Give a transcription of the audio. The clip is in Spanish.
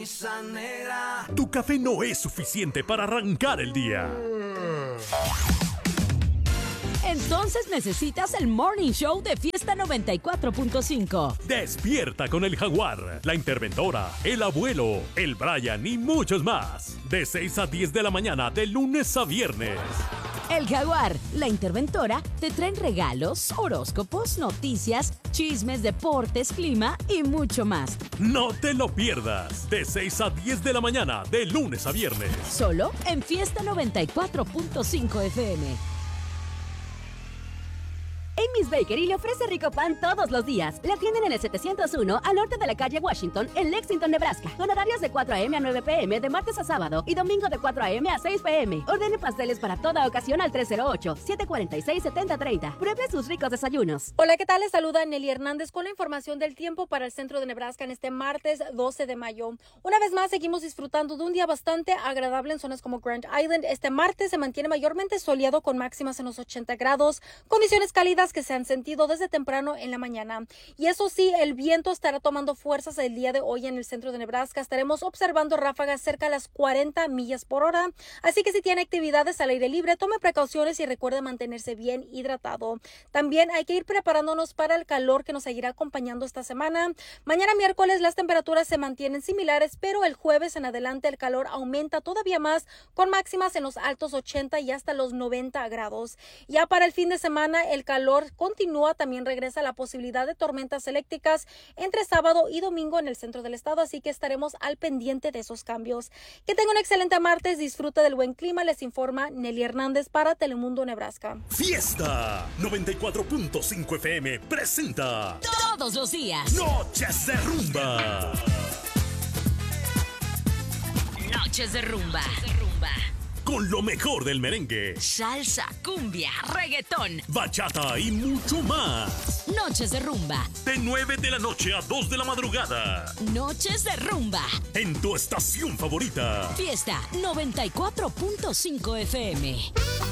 Tu café no es suficiente para arrancar el día. Entonces necesitas el Morning Show de Fiesta 94.5. Despierta con el Jaguar, la Interventora, el Abuelo, el Brian y muchos más. De 6 a 10 de la mañana, de lunes a viernes. El Jaguar, la Interventora, te traen regalos, horóscopos, noticias, chismes, deportes, clima y mucho más. No te lo pierdas. De 6 a 10 de la mañana, de lunes a viernes. Solo en Fiesta 94.5 FM. Amy's Bakery le ofrece rico pan todos los días. La tienen en el 701 al norte de la calle Washington, en Lexington, Nebraska. Con horarios de 4 a.m. a 9 p.m. de martes a sábado y domingo de 4 a.m. a 6 p.m. Ordene pasteles para toda ocasión al 308-746-7030. Pruebe sus ricos desayunos. Hola, ¿qué tal? Les saluda Nelly Hernández con la información del tiempo para el centro de Nebraska en este martes 12 de mayo. Una vez más, seguimos disfrutando de un día bastante agradable en zonas como Grand Island. Este martes se mantiene mayormente soleado con máximas en los 80 grados, condiciones cálidas que se han sentido desde temprano en la mañana. Y eso sí, el viento estará tomando fuerzas el día de hoy en el centro de Nebraska. Estaremos observando ráfagas cerca de las 40 millas por hora. Así que si tiene actividades al aire libre, tome precauciones y recuerde mantenerse bien hidratado. También hay que ir preparándonos para el calor que nos seguirá acompañando esta semana. Mañana miércoles las temperaturas se mantienen similares, pero el jueves en adelante el calor aumenta todavía más con máximas en los altos 80 y hasta los 90 grados. Ya para el fin de semana el calor continúa, también regresa la posibilidad de tormentas eléctricas entre sábado y domingo en el centro del estado, así que estaremos al pendiente de esos cambios. Que tenga un excelente martes, disfruta del buen clima, les informa Nelly Hernández para Telemundo Nebraska. Fiesta 94.5 FM presenta Todos los días Noches de Rumba. Noches de Rumba. Con lo mejor del merengue, Salsa, cumbia, reggaetón, bachata y mucho más. Noches de Rumba. De 9 de la noche a 2 de la madrugada. Noches de Rumba. En tu estación favorita. Fiesta 94.5 FM.